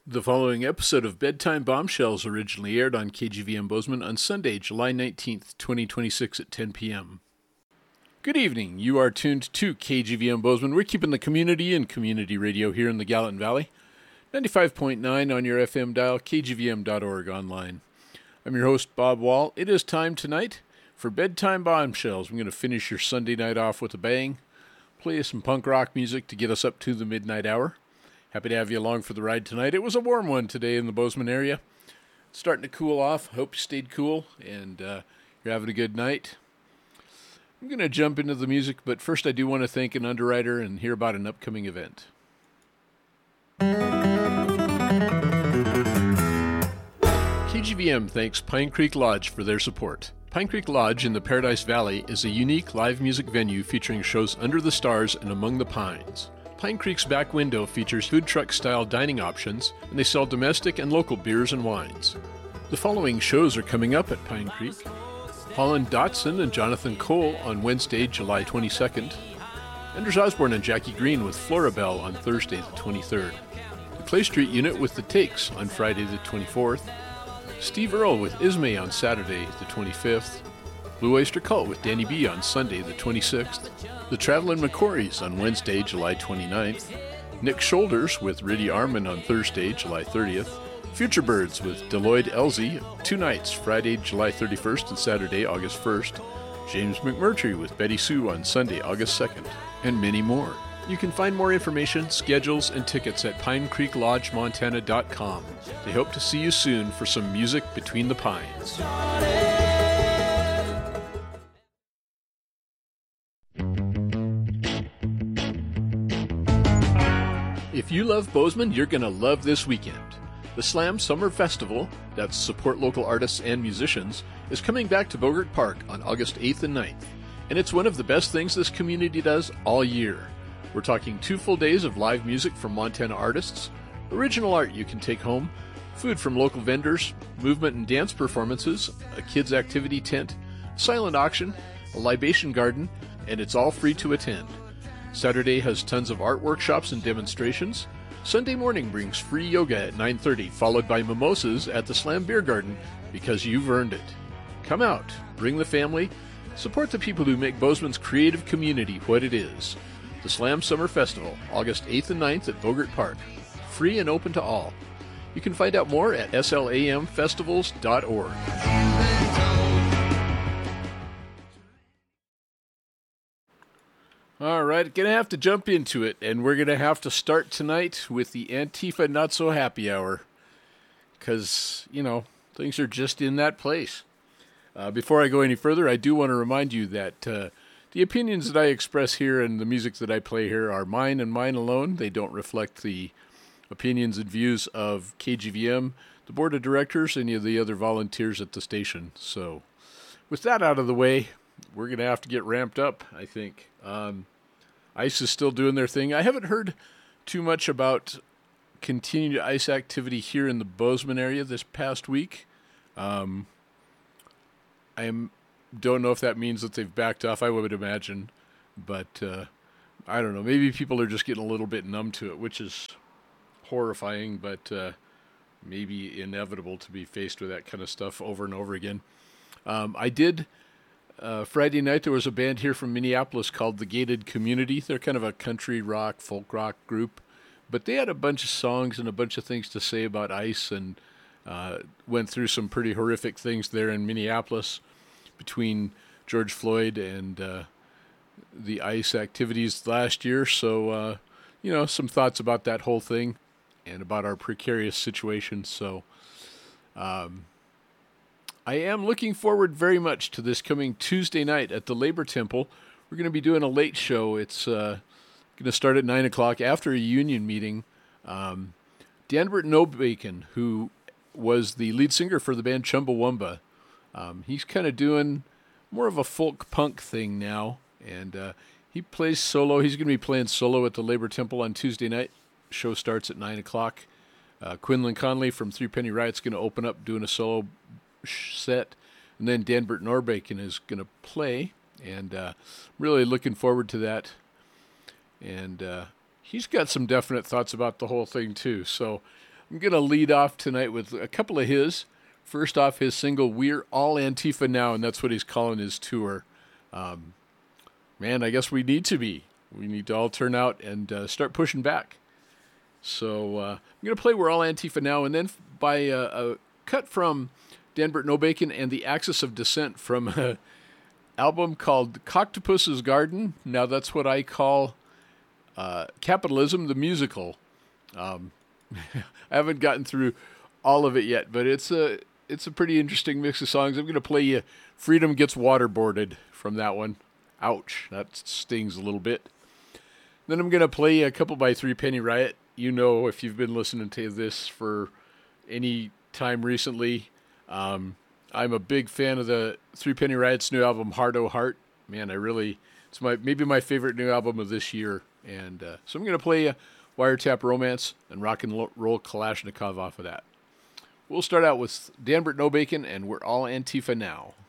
The following episode of Bedtime Bombshells originally aired on KGVM Bozeman on Sunday, July 19th, 2026 at 10 p.m. Good evening. You are tuned to KGVM Bozeman. We're keeping the community and community radio here in the Gallatin Valley. 95.9 on your FM dial, kgvm.org online. I'm your host, Bob Wall. It is time tonight for Bedtime Bombshells. I'm going to finish your Sunday night off with a bang, play some punk rock music to get us up to the midnight hour. Happy to have you along for the ride tonight. It was a warm one today in the Bozeman area. It's starting to cool off. Hope you stayed cool and you're having a good night. I'm going to jump into the music, but first I do want to thank an underwriter and hear about an upcoming event. KGVM thanks Pine Creek Lodge for their support. Pine Creek Lodge in the Paradise Valley is a unique live music venue featuring shows under the stars and among the pines. Pine Creek's back window features food truck-style dining options, and they sell domestic and local beers and wines. The following shows are coming up at Pine Creek. Holland Dotson and Jonathan Cole on Wednesday, July 22nd. Anders Osborne and Jackie Green with Florabelle on Thursday, the 23rd. The Clay Street Unit with The Takes on Friday, the 24th. Steve Earle with Ismay on Saturday, the 25th. Blue Oyster Cult with Danny B on Sunday, the 26th. The Travelin' McCourys on Wednesday, July 29th. Nick Shoulders with Riddy Arman on Thursday, July 30th. Future Birds with Deloyd Elsie, 2 nights, Friday, July 31st and Saturday, August 1st. James McMurtry with Betty Sue on Sunday, August 2nd. And many more. You can find more information, schedules, and tickets at PineCreekLodgeMontana.com. They hope to see you soon for some music between the pines. If you love Bozeman, you're going to love this weekend. The Slam Summer Festival, that's support local artists and musicians, is coming back to Bogart Park on August 8th and 9th, and it's one of the best things this community does all year. We're talking 2 full days of live music from Montana artists, original art you can take home, food from local vendors, movement and dance performances, a kids' activity tent, silent auction, a libation garden, and it's all free to attend. Saturday has tons of art workshops and demonstrations. Sunday morning brings free yoga at 9:30, followed by mimosas at the Slam Beer Garden, because you've earned it. Come out, bring the family, support the people who make Bozeman's creative community what it is. The Slam Summer Festival, August 8th and 9th at Bogart Park. Free and open to all. You can find out more at slamfestivals.org. All right, gonna have to jump into it, and we're gonna have to start tonight with the Antifa Not So Happy Hour, because, things are just in that place. Before I go any further, I do want to remind you that the opinions that I express here and the music that I play here are mine and mine alone. They don't reflect the opinions and views of KGVM, the board of directors, any of the other volunteers at the station. So, with that out of the way, we're going to have to get ramped up, I think. ICE is still doing their thing. I haven't heard too much about continued ICE activity here in the Bozeman area this past week. I don't know if that means that they've backed off, I would imagine. But I don't know. Maybe people are just getting a little bit numb to it, which is horrifying, but maybe inevitable to be faced with that kind of stuff over and over again. Friday night, there was a band here from Minneapolis called The Gated Community. They're kind of a country rock, folk rock group. But they had a bunch of songs and a bunch of things to say about ICE and went through some pretty horrific things there in Minneapolis between George Floyd and the ICE activities last year. So, some thoughts about that whole thing and about our precarious situation. So, I am looking forward very much to this coming Tuesday night at the Labor Temple. We're going to be doing a late show. It's going to start at 9 o'clock after a union meeting. Danbert Nobacon, who was the lead singer for the band Chumbawamba, he's kind of doing more of a folk punk thing now, and he plays solo. He's going to be playing solo at the Labor Temple on Tuesday night. Show starts at 9 o'clock. Quinlan Conley from Three Penny Riot's going to open up doing a solo set, and then Danbert Nobacon is going to play, and really looking forward to that. And he's got some definite thoughts about the whole thing too. So I'm going to lead off tonight with a couple of his. First off, his single, We're All Antifa Now, and that's what he's calling his tour. Man, I guess we need to be. We need to all turn out and start pushing back. So I'm going to play We're All Antifa Now, and then by a cut from Danbert No Bacon and the Axis of Dissent from an album called Coctopus's Garden. Now that's what I call Capitalism the Musical. I haven't gotten through all of it yet, but it's a pretty interesting mix of songs. I'm going to play you Freedom Gets Waterboarded from that one. Ouch, that stings a little bit. Then I'm going to play you a couple by Three Penny Riot. You know, if you've been listening to this for any time recently, I'm a big fan of the Three Penny Riot's new album, Heart O Heart. Man, it's maybe my favorite new album of this year. And so I'm going to play you Wiretap Romance and Rock and Roll Kalashnikov off of that. We'll start out with Danbert No Bacon and We're All Antifa Now.